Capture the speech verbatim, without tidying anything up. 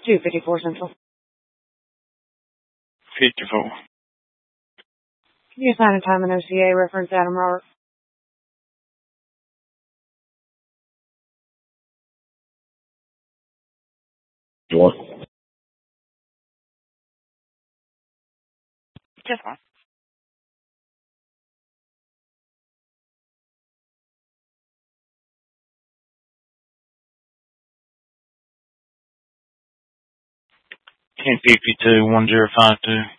two fifty-four Central. fifty-four. Can you assign a time and O C A reference Adam Robert? What? Just one. ten fifty-two, one zero five two.